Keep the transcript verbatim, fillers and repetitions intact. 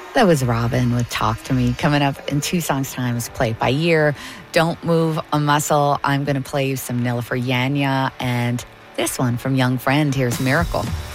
That was Robin with Talk to Me. Coming up in two songs' time is Play It By Ear. Don't Move a Muscle. I'm going to play you some Nilüfer Yanya. And this one from Young Friend. Here's Miracle.